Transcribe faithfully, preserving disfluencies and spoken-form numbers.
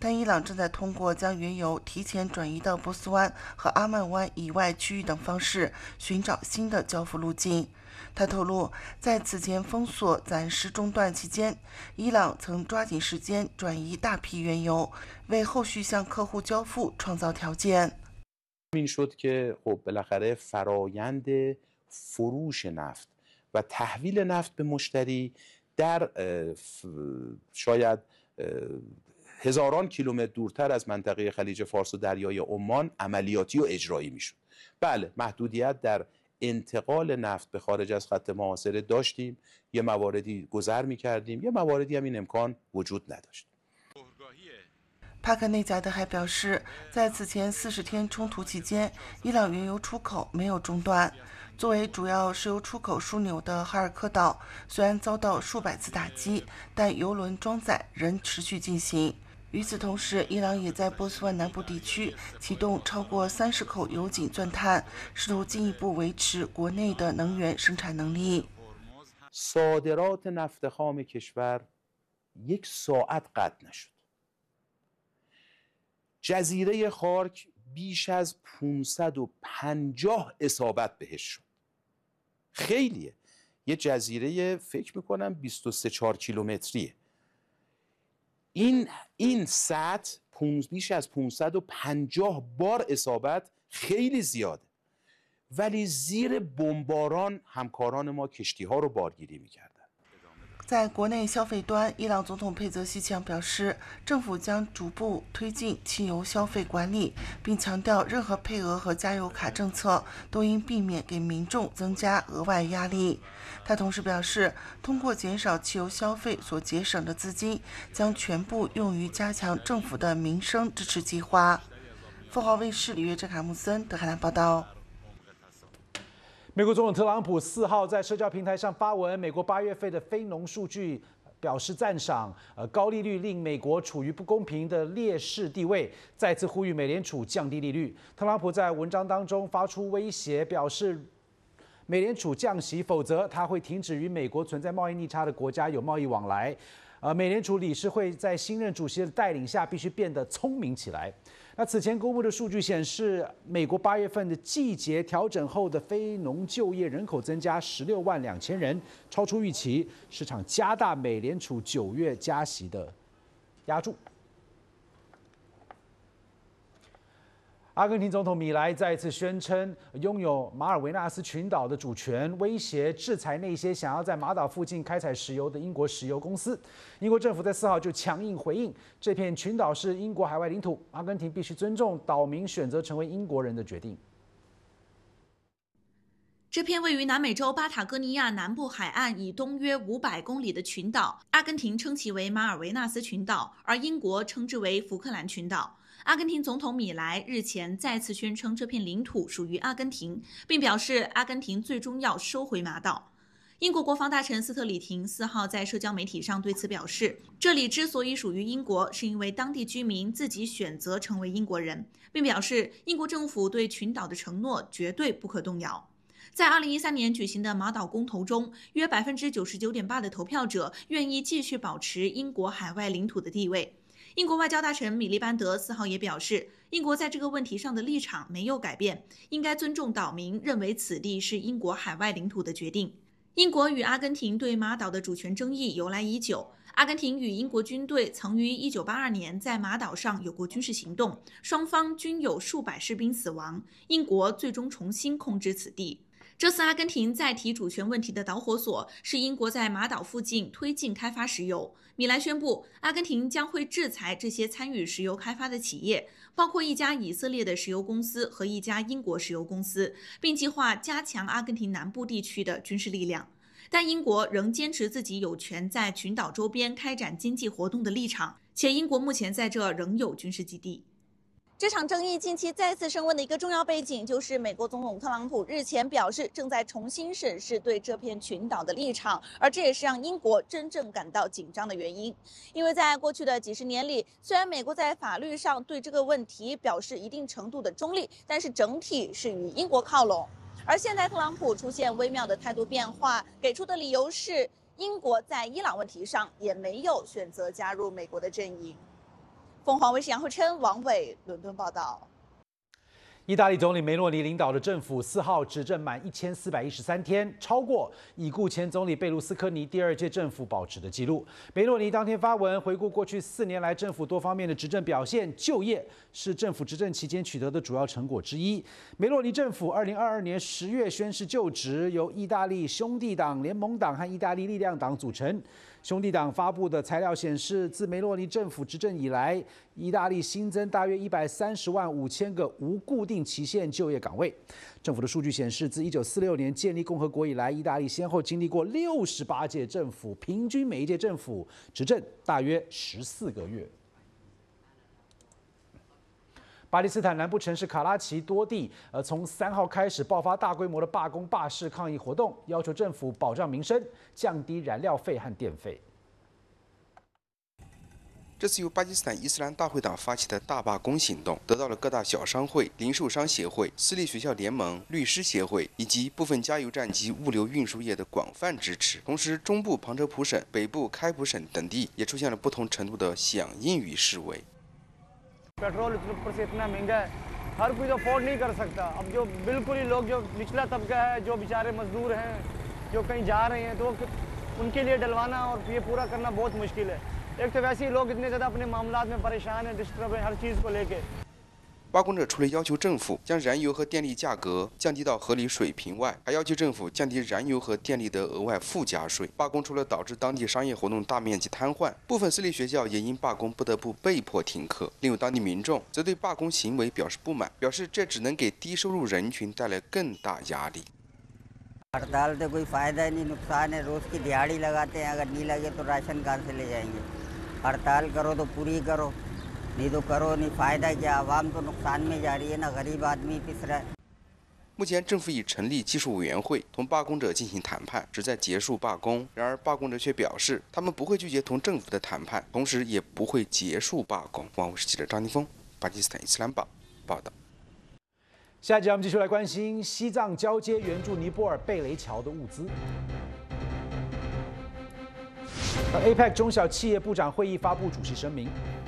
但伊朗正在通过将原油提前转移到波斯湾和阿曼湾以外区域等方式寻找新的交付路径。他透露，在此前封锁暂时中断期间，伊朗曾抓紧时间转移大批原油，为后续向客户交付创造条件。 این شد که خب بالاخره فرایند فروش نفت و تحویل نفت به مشتری در شاید هزاران کیلومتر دورتر از منطقه خلیج فارس و دریای عمان عملیاتی و اجرایی میشد. بله، محدودیت در انتقال نفت به خارج از خط محاصره داشتیم، یه مواردی گذر میکردیم، یه مواردی هم این امکان وجود نداشت. 帕克内贾德还表示，在此前四十天冲突期间，伊朗原油出口没有中断。作为主要石油出口枢纽的哈尔科岛，虽然遭到数百次打击，但油轮装载仍持续进行。与此同时，伊朗也在波斯湾南部地区启动超过三十口油井钻探，试图进一步维持国内的能源生产能力。 صادرات نفت خام کشور یک ساعت قطع نشد. جزیره خارک بیش از پانصد و پنجاه اصابت بهش شد. خیلیه. یه جزیره فکر میکنم بیست و سه چهار کیلومتریه. این این سطح بیش از پانصد و پنجاه بار اصابت خیلی زیاده. ولی زیر بمباران همکاران ما کشتی ها رو بارگیری میکردن. 在国内消费端，伊朗总统佩泽西强表示，政府将逐步推进汽油消费管理，并强调任何配额和加油卡政策都应避免给民众增加额外压力。他同时表示，通过减少汽油消费所节省的资金，将全部用于加强政府的民生支持计划。凤凰卫视里约·哲卡穆森德黑兰报道。 美国总统特朗普四号在社交平台上发文，美国八月份的非农数据表示赞赏，呃，高利率令美国处于不公平的劣势地位，再次呼吁美联储降低利率。特朗普在文章当中发出威胁，表示美联储降息，否则他会停止与美国存在贸易逆差的国家有贸易往来。呃，美联储理事会在新任主席的带领下，必须变得聪明起来。那此前公布的数据显示，美国八月份的季节调整后的非农就业人口增加十六万两千人，超出预期，市场加大美联储九月加息的压注。阿根廷总统米莱再次宣称拥有马尔维纳斯群岛的主权，威胁制裁那些想要在马岛附近开采石油的英国石油公司。英国政府在四号就强硬回应，这片群岛是英国海外领土，阿根廷必须尊重岛民选择成为英国人的决定。 这片位于南美洲巴塔哥尼亚南部海岸以东约五百公里的群岛，阿根廷称其为马尔维纳斯群岛，而英国称之为福克兰群岛。阿根廷总统米莱日前再次宣称这片领土属于阿根廷，并表示阿根廷最终要收回马岛。英国国防大臣斯特里廷四号在社交媒体上对此表示，这里之所以属于英国，是因为当地居民自己选择成为英国人，并表示英国政府对群岛的承诺绝对不可动摇。在二零一三年举行的马岛公投中，约 百分之九十九点八 的投票者愿意继续保持英国海外领土的地位。英国外交大臣米利班德四号也表示，英国在这个问题上的立场没有改变，应该尊重岛民认为此地是英国海外领土的决定。英国与阿根廷对马岛的主权争议由来已久，阿根廷与英国军队曾于一九八二年在马岛上有过军事行动，双方均有数百士兵死亡，英国最终重新控制此地。这次阿根廷再提主权问题的导火索是英国在马岛附近推进开发石油。米莱宣布，阿根廷将会制裁这些参与石油开发的企业，包括一家以色列的石油公司和一家英国石油公司，并计划加强阿根廷南部地区的军事力量。但英国仍坚持自己有权在群岛周边开展经济活动的立场，且英国目前在这仍有军事基地。 这场争议近期再次升温的一个重要背景，就是美国总统特朗普日前表示正在重新审视对这片群岛的立场，而这也是让英国真正感到紧张的原因。因为在过去的几十年里，虽然美国在法律上对这个问题表示一定程度的中立，但是整体是与英国靠拢。而现在特朗普出现微妙的态度变化，给出的理由是英国在伊朗问题上也没有选择加入美国的阵营。 凤凰卫视杨慧琛、王伟伦敦报道。 意大利总理梅洛尼领导的政府四号执政满一千四百一十三天，超过已故前总理贝卢斯科尼第二届政府保持的纪录。梅洛尼当天发文回顾过去四年来政府多方面的执政表现，就业是政府执政期间取得的主要成果之一。梅洛尼政府二零二二年十月宣誓就职，由意大利兄弟党、联盟党和意大利力量党组成。兄弟党发布的材料显示，自梅洛尼政府执政以来，意大利新增大约一百三十万五千个无固定期限就业岗位。政府的数据显示，自一九四六年建立共和国以来，意大利先后经历过六十八届政府，平均每一届政府执政大约十四个月。巴基斯坦南部城市卡拉奇多地，呃，从三号开始爆发大规模的罢工、罢市抗议活动，要求政府保障民生，降低燃料费和电费。 这次由巴基斯坦伊斯兰大会党发起的大罢工行动，得到了各大小商会、零售商协会、私立学校联盟、律师协会以及部分加油站及物流运输业的广泛支持。同时，中部旁遮普省、北部开普省等地也出现了不同程度的响应与示威。 पेट्रोल ऊपर से इतना महंगा है हर कोई तो अफोर्ड नहीं कर सकता अब जो बिल्कुल ही लोग जो निचला तबका है जो बेचारे मजदूर हैं जो कहीं जा रहे हैं तो उनके लिए डलवाना और ये पूरा करना बहुत मुश्किल है एक तो वैसे ही लोग इतने ज़्यादा अपने मामलात में परेशान हैं डिस्टर्ब हैं हर चीज़ को लेके 罢工者除了要求政府将燃油和电力价格降低到合理水平外，还要求政府降低燃油和电力的额外附加税。罢工除了导致当地商业活动大面积瘫痪，部分私立学校也因罢工不得不被迫停课。另有当地民众则对罢工行为表示不满，表示这只能给低收入人群带来更大压力。 हड़ताल से कोई फायदा नहीं नुकसान है रोज की दिहाड़ी लगाते हैं अगर नहीं लगे तो राशन कहाँ से ले जाएंगे हड़ताल करो तो पूरी करो नहीं तो करो नहीं फायदा क्या आवाम तो नुकसान में जा रही है ना गरीब आदमी पिस रहा है 目前，政府已成立技术委员会，同罢工者进行谈判，旨在结束罢工。然而，罢工者却表示，他们不会拒绝同政府的谈判，同时也不会结束罢工。网卫视记者张宁峰，巴基斯坦伊斯兰报报道。 下一集我们继续来关心西藏交接援助尼泊尔贝雷桥的物资。而 A P E C 中小企业部长会议发布主席声明。